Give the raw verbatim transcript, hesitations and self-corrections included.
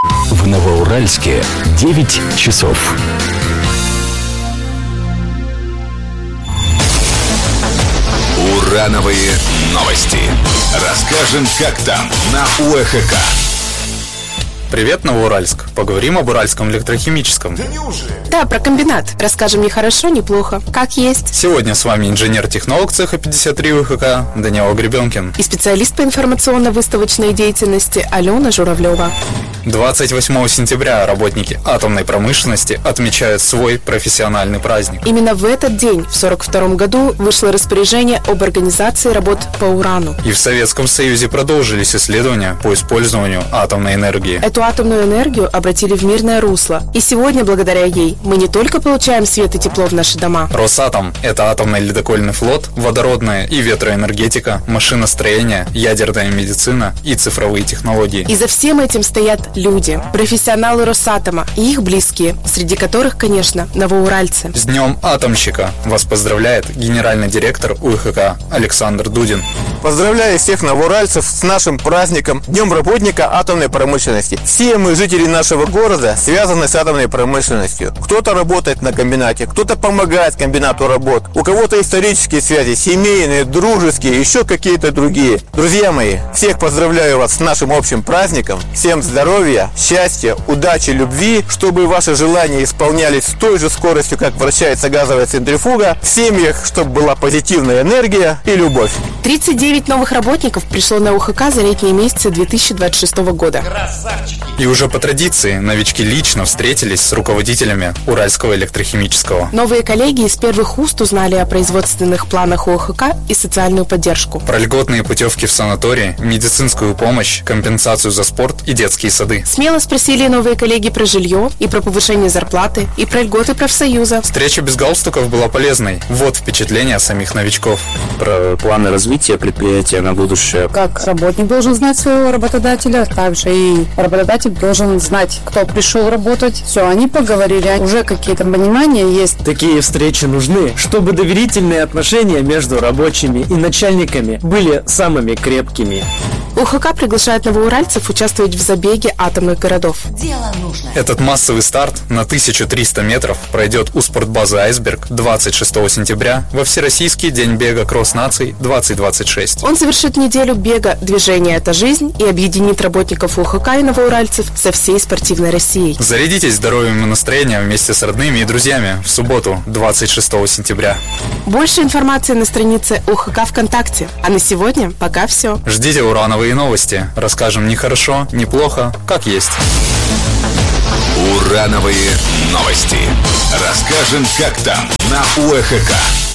В Новоуральске девять часов. Урановые новости. Расскажем, как там, на УЭХК. Привет, Новоуральск. Поговорим об Уральском электрохимическом. Да неужели? Да, про комбинат. Расскажем не хорошо, не плохо. Как есть. Сегодня с вами инженер-технолог цеха пятьдесят три УЭХК Данила Гребенкин И специалист по информационно-выставочной деятельности Алена Журавлева. двадцать восьмого сентября работники атомной промышленности отмечают свой профессиональный праздник. Именно в этот день, в сорок втором году, вышло распоряжение об организации работ по урану. И в Советском Союзе продолжились исследования по использованию атомной энергии. Эту атомную энергию обратили в мирное русло. И сегодня, благодаря ей, мы не только получаем свет и тепло в наши дома. Росатом – это атомный ледокольный флот, водородная и ветроэнергетика, машиностроение, ядерная медицина и цифровые технологии. И за всем этим стоят люди, профессионалы Росатома и их близкие, среди которых, конечно, новоуральцы. С Днем Атомщика вас поздравляет генеральный директор УЭХК Александр Дудин. Поздравляю всех новоуральцев с нашим праздником, Днем работника атомной промышленности. Все мы, жители нашего города, связаны с атомной промышленностью. Кто-то работает на комбинате, кто-то помогает комбинату работ. У кого-то исторические связи, семейные, дружеские, еще какие-то другие. Друзья мои, всех поздравляю вас с нашим общим праздником. Всем здоровья, счастья, удачи, любви, чтобы ваши желания исполнялись с той же скоростью, как вращается газовая центрифуга. В семьях, чтобы была позитивная энергия и любовь. тридцать девять новых работников пришло на УХК за летние месяцы две тысячи двадцать шестого года. И уже по традиции новички лично встретились с руководителями Уральского электрохимического. Новые коллеги из первых уст узнали о производственных планах УХК и социальную поддержку. Про льготные путевки в санатории, медицинскую помощь, компенсацию за спорт и детские сады. Смело спросили новые коллеги про жилье, и про повышение зарплаты, и про льготы профсоюза. Встреча без галстуков была полезной. Вот впечатление самих новичков. Про планы развития предприятия на будущее. Как работник должен знать своего работодателя, также и работодатель должен знать, кто пришел работать. Все, они поговорили, уже какие-то понимания есть. Такие встречи нужны, чтобы доверительные отношения между рабочими и начальниками были самыми крепкими. УХК приглашает новоуральцев участвовать в забеге атомных городов. Дело нужно. Этот массовый старт на тысячу триста метров пройдет у спортбазы «Айсберг» двадцать шестого сентября во Всероссийский день бега «Кросс наций» двадцать двадцать шесть. Он завершит неделю бега «Движение – это жизнь» и объединит работников УХК и новоуральцев со всей спортивной Россией. Зарядитесь здоровьем и настроением вместе с родными и друзьями в субботу, двадцать шестого сентября. Больше информации на странице УХК ВКонтакте. А на сегодня пока все. Ждите урановые новости. Расскажем не хорошо, не плохо, как есть. Урановые новости. Расскажем, как там, на УЭХК.